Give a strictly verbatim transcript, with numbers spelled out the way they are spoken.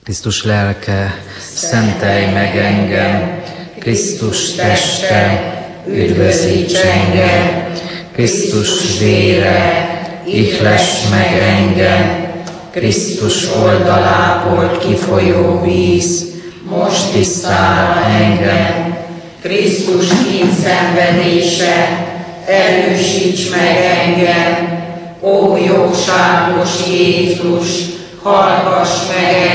Krisztus lelke, szentelj meg engem, Krisztus teste, üdvözíts engem, Krisztus vére, ihless meg engem, Krisztus oldalából kifolyó víz, most tisztál engem, Krisztus kínszenvedése, erősíts meg engem, ó jóságos Jézus, hallgass meg engem.